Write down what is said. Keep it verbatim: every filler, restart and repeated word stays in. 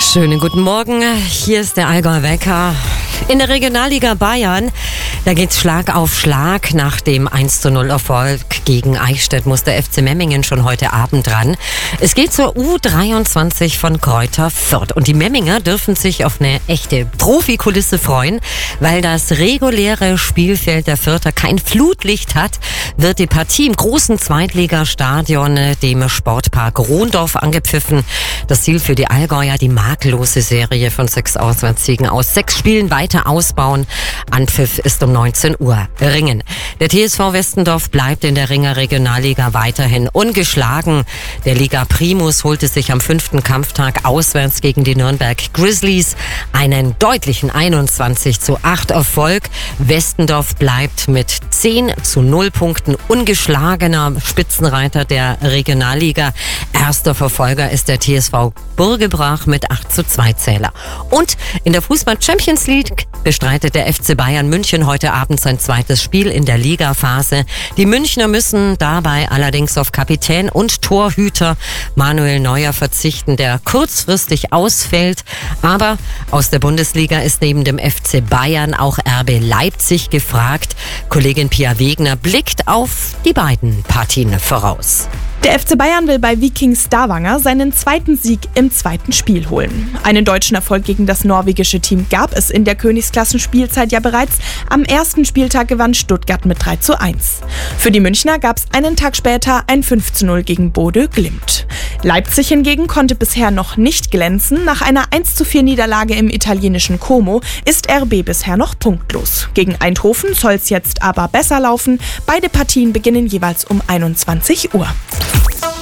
Schönen guten Morgen, hier ist der Allgäuer Wecker. In der Regionalliga Bayern, da geht's Schlag auf Schlag. Nach dem eins zu null Erfolg gegen Eichstätt muss der F C Memmingen schon heute Abend ran. Es geht zur U dreiundzwanzig von Greuther Fürth. Und die Memminger dürfen sich auf eine echte Profikulisse freuen. Weil das reguläre Spielfeld der Fürther kein Flutlicht hat, wird die Partie im großen Zweitligastadion, dem Sportpark Rohndorf, angepfiffen. Das Ziel für die Allgäuer, die makellose Serie von sechs Auswärtssiegen aus sechs Spielen weiter ausbauen. Anpfiff ist um neunzehn Uhr. Ringen. Der T S V Westendorf bleibt in der Ringer Regionalliga weiterhin ungeschlagen. Der Liga Primus holte sich am fünften Kampftag auswärts gegen die Nürnberg Grizzlies einen deutlichen einundzwanzig zu acht Erfolg. Westendorf bleibt mit zehn zu null Punkten ungeschlagener Spitzenreiter der Regionalliga. Erster Verfolger ist der T S V Burgebrach mit acht zu zwei Zähler. Und in der Fußball-Champions League bestreitet der F C Bayern München heute Abend sein zweites Spiel in der Ligaphase. Die Münchner müssen dabei allerdings auf Kapitän und Torhüter Manuel Neuer verzichten, der kurzfristig ausfällt. Aber aus der Bundesliga ist neben dem F C Bayern auch R B Leipzig gefragt. Kollegin Pia Wegner blickt auf die beiden Partien voraus. Der F C Bayern will bei Viking Stavanger seinen zweiten Sieg im zweiten Spiel holen. Einen deutschen Erfolg gegen das norwegische Team gab es in der Königsklassenspielzeit ja bereits. Am ersten Spieltag gewann Stuttgart mit drei zu eins. Für die Münchner gab es einen Tag später ein fünf zu null gegen Bodø Glimt. Leipzig hingegen konnte bisher noch nicht glänzen. Nach einer eins zu vier Niederlage im italienischen Como ist R B bisher noch punktlos. Gegen Eindhoven soll es jetzt aber besser laufen. Beide Partien beginnen jeweils um einundzwanzig Uhr.